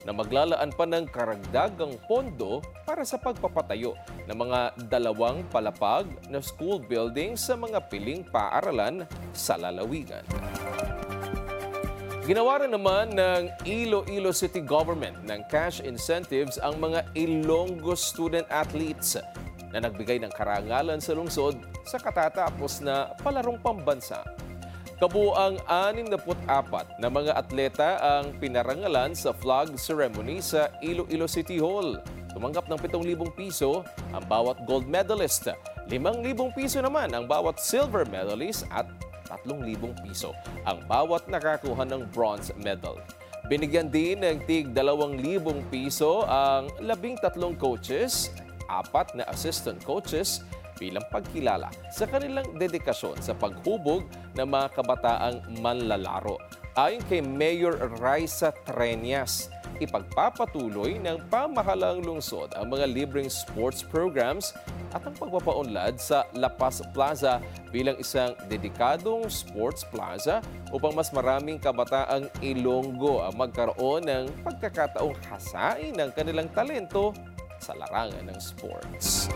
na maglalaan pa ng karagdagang pondo para sa pagpapatayo ng mga dalawang palapag na school building sa mga piling paaralan sa lalawigan. Ginawa rin naman ng Iloilo City Government ng cash incentives ang mga Ilonggo student athletes na nagbigay ng karangalan sa lungsod sa katatapos na palarong pambansa. Kabuang 64 na mga atleta ang pinarangalan sa flag ceremony sa Iloilo City Hall. Tumanggap ng 7,000 piso ang bawat gold medalist, 5,000 piso naman ang bawat silver medalist at 3,000 piso ang bawat nakakuha ng bronze medal. Binigyan din ng tig 2,000 piso ang 13 coaches, 4 na assistant coaches bilang pagkilala sa kanilang dedikasyon sa paghubog ng mga kabataang manlalaro. Ayon kay Mayor Raisa Treñas, ipagpapatuloy ng pamahalang lungsod ang mga libreng sports programs at ang pagpapaunlad sa La Paz Plaza bilang isang dedikadong sports plaza upang mas maraming kabataang Ilonggo ang magkaroon ng pagkakataong hasain ng kanilang talento sa larangan ng sports.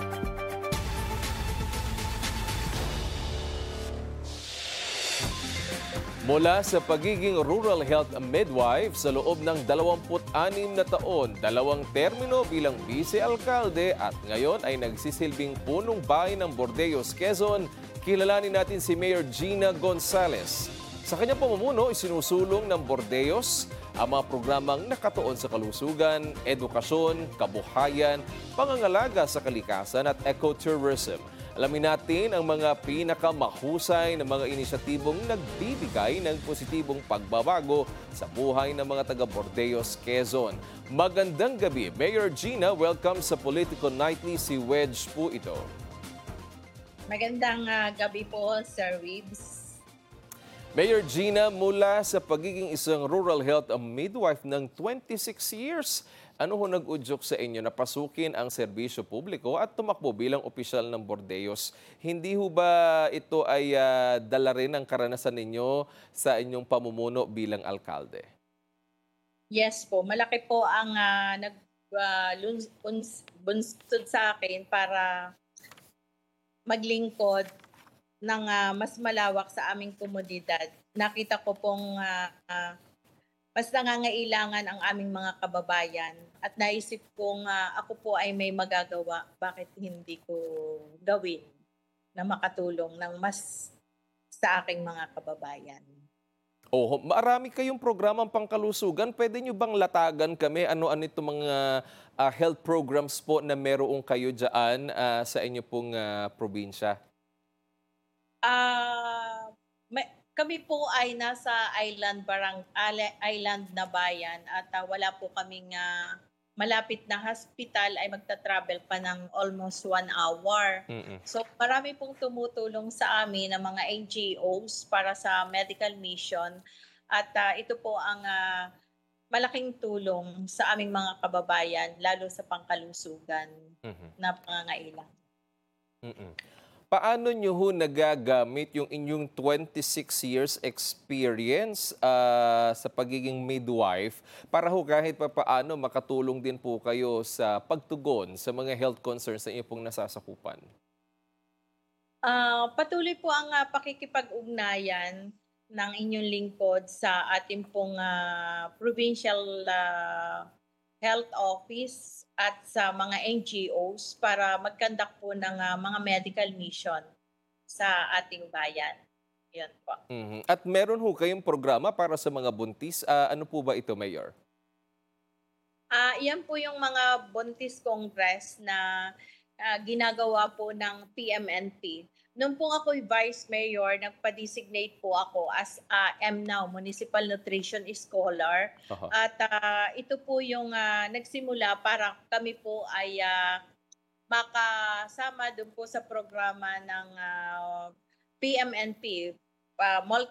Mula sa pagiging rural health midwife sa loob ng 26 na taon, 2 termino bilang vice-alkalde at ngayon ay nagsisilbing punong bayan ng Bordeos, Quezon, kilalanin natin si Mayor Gina Gonzales. Sa kanyang pamumuno, isinusulong ng Bordeos ang mga programang nakatuon sa kalusugan, edukasyon, kabuhayan, pangangalaga sa kalikasan at ecotourism. Alamin natin ang mga pinakamahusay na mga inisyatibong nagbibigay ng positibong pagbabago sa buhay ng mga taga Bordeos, Quezon. Magandang gabi, Mayor Gina. Welcome sa Politico Nightly. Si Wedge po ito. Magandang gabi po, Sir Weebs. Mayor Gina, mula sa pagiging isang rural health midwife ng 26 years, ano ho nag-udyok sa inyo na pasukin ang serbisyo publiko at tumakbo bilang opisyal ng Bordeos? Hindi ho ba ito ay dala rin ang karanasan ninyo sa inyong pamumuno bilang alkalde? Yes po, malaki po ang bunsod sa akin para maglingkod ng mas malawak sa aming komunidad. Nakita ko pong mas nangangailangan ang aming mga kababayan at naisip kong ako po ay may magagawa, bakit hindi ko gawin na makatulong ng mas sa aking mga kababayan. Oh, marami kayong programang pangkalusugan. Pwede nyo bang latagan kami ano-ano itong mga health programs po na meron kayo dyan sa inyo pong probinsya? Ah, kami po ay nasa island na bayan at wala po kaming malapit na hospital ay magta-travel pa ng almost 1 hour. Mm. So marami pong tumutulong sa amin ng mga NGOs para sa medical mission at ito po ang malaking tulong sa aming mga kababayan lalo sa pangkalusugan Mhm. na pangangailangan. Mm. Paano nyo ho nagagamit yung inyong 26 years experience sa pagiging midwife para ho kahit pa paano makatulong din po kayo sa pagtugon sa mga health concerns na inyo pong nasasakupan? Patuloy po ang pakikipag-ugnayan ng inyong lingkod sa ating pong provincial health office at sa mga NGOs para mag-conduct po ng mga medical mission sa ating bayan. 'Yun po. Mhm. At meron ho kayong programa para sa mga buntis. Ano po ba ito, Mayor? Iyan po yung mga buntis congress na ginagawa po ng PMNP. Nung po ako'y Vice Mayor, nagpa-designate po ako as MNOW, Municipal Nutrition Scholar. Aha. At ito po yung nagsimula para kami po ay makasama doon po sa programa ng PMNP, ah, mul-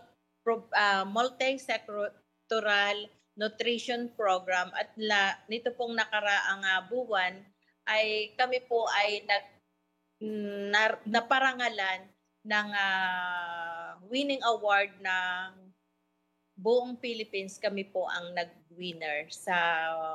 multi-sectoral nutrition program at nito pong nakaraang buwan ay kami po ay naparangalan ng winning award ng buong Philippines kami po ang nag-winner sa